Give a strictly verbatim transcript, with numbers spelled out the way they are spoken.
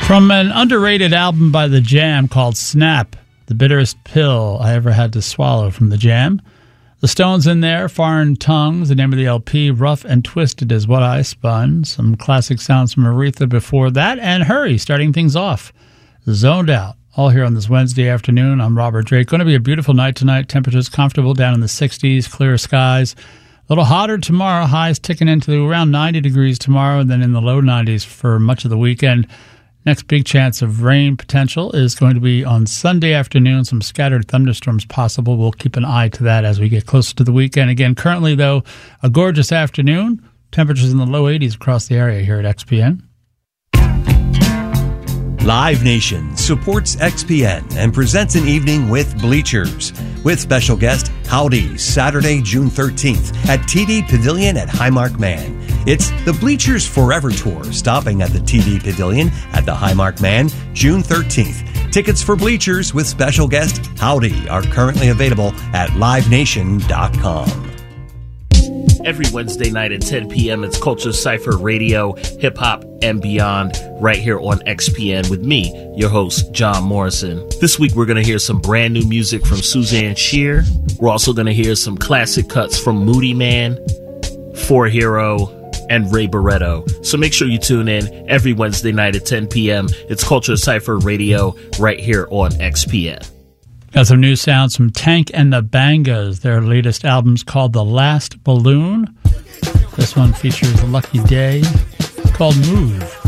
From an underrated album by The Jam called Snap, the bitterest pill I ever had to swallow from The Jam. The Stones in there, Foreign Tongues, the name of the L P, Rough and Twisted is what I spun. Some classic sounds from Aretha before that, and Hurry, starting things off. Zoned Out, all here on this Wednesday afternoon. I'm Robert Drake. Going to be a beautiful night tonight. Temperatures comfortable down in the sixties, clear skies. A little hotter tomorrow, highs ticking into around ninety degrees tomorrow, and then in the low nineties for much of the weekend. Next big chance of rain potential is going to be on Sunday afternoon. Some scattered thunderstorms possible. We'll keep an eye to that as we get closer to the weekend. Again, currently, though, a gorgeous afternoon. Temperatures in the low eighties across the area here at X P N. Live Nation supports X P N and presents an evening with Bleachers, with special guest Howdy, Saturday, June thirteenth at T D Pavilion at Highmark Man. It's the Bleachers Forever Tour, stopping at the T D Pavilion at the Highmark Man, June thirteenth. Tickets for Bleachers with special guest Howdy are currently available at live nation dot com. Every Wednesday night at ten p.m., it's Culture Cypher Radio, hip hop and beyond, right here on X P N with me, your host, John Morrison. This week, we're going to hear some brand new music from Suzanne Shear. We're also going to hear some classic cuts from Moody Man, Four Hero, and Ray Barretto. So make sure you tune in every Wednesday night at ten p.m. It's Culture Cypher Radio, right here on X P N. Got some new sounds from Tank and the Bangas. Their latest album's called The Last Balloon. This one features Lucky Day, called Move.